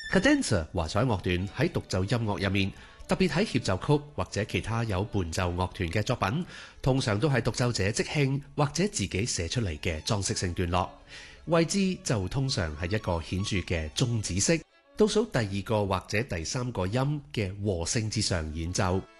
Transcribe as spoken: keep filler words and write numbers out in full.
Cadenza 華彩樂段喺獨奏音樂入面，特別喺協奏曲或者其他有伴奏樂團嘅作品，通常都係獨奏者即興或者自己寫出嚟嘅裝飾性段落，位置就通常係一個顯著嘅終止式，倒數第二個或者第三個音嘅和聲之上演奏。